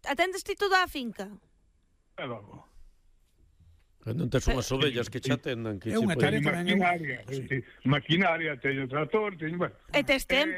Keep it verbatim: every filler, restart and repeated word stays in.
atendes ti toda a finca? E logo. Non tes unhas ovellas que xa atendan. É unha tarea tamén. Maquinaria, maquinaria, teño trator, teño... E tes tempo.